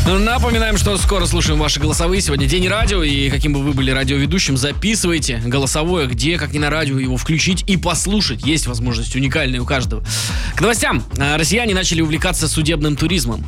Напоминаем, что скоро слушаем ваши голосовые. Сегодня день радио, и каким бы вы были радиоведущим, записывайте голосовое, где, как ни на радио, его включить и послушать. Есть возможность уникальная у каждого. К новостям. Россияне начали увлекаться судебным туризмом.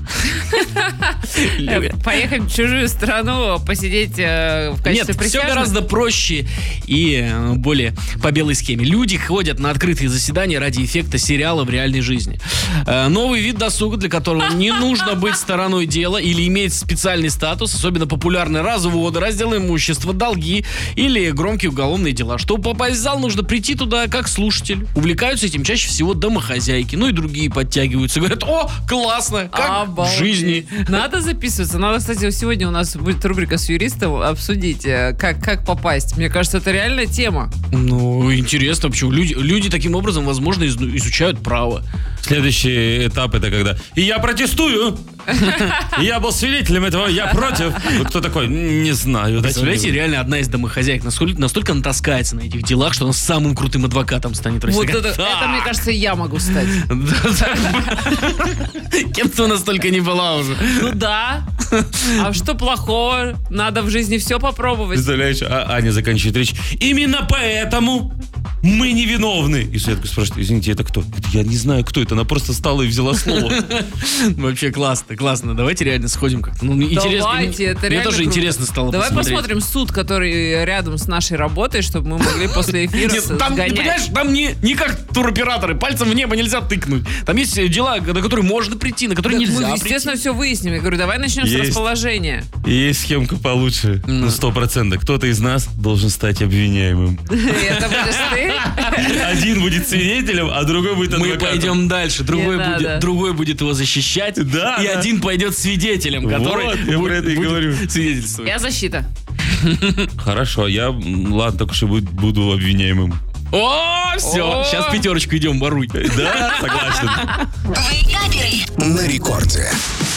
Поехать в чужую страну, посидеть в качестве присяжных? Нет, все гораздо проще и более по белой схеме. Люди ходят на открытые заседания ради эффекта сериала в реальной жизни. Новый вид досуга, для которого не нужно быть стороной дела или иметь специальный статус, особенно популярны разводы, раздел имущества, долги или громкие уголовные дела. Чтобы попасть в зал, нужно прийти туда как слушатель. Увлекаются этим чаще всего домохозяйки, ну и другие подтягиваются. Говорят: о, классно, как в жизни. Надо записываться. Надо, кстати, сегодня у нас будет рубрика с юристом обсудить, как попасть. Мне кажется, это реальная тема. Ну, интересно, почему люди таким образом, возможно, изучают право. Следующий этап — это когда «И я протестую! Я был свидетелем этого, я против!» Кто такой? Не знаю. Представляете, реально одна из домохозяек настолько натаскается на этих делах, что она самым крутым адвокатом станет в России. Вот это, мне кажется, я могу стать. Кем-то у нас только не была уже. Ну да. А что плохого? Надо в жизни все попробовать. Представляешь, Аня заканчивает речь. Именно поэтому мы невиновны. И Светка спрашивает: извините, это кто? Я не знаю, кто это. Она просто встала и взяла слово. Вообще классно. Давайте реально сходим как-то. Интересно. Давайте, это реально мне тоже круто. интересно стало Давай посмотреть. посмотрим суд, который рядом с нашей работой, чтобы мы могли после эфира Там, сгонять. ты понимаешь, там не как туроператоры, пальцем в небо нельзя тыкнуть. Там есть дела, на которые можно прийти, на которые нельзя Мы, прийти. естественно, все выясним. Я говорю, давай начнем с расположения. И есть схемка получше. На 100%. Кто-то из нас должен стать обвиняемым. Это будешь ты? Один будет свидетелем, а другой будет адвокатом. Мы пойдем дальше. Другой будет его защищать. Да, и да. один пойдет свидетелем, который Вот, я про это и говорю. свидетельствовать. Я защита. Хорошо, ладно, только что буду обвиняемым. О, все, сейчас 5 идем, воруй. Да, согласен. На рекорде.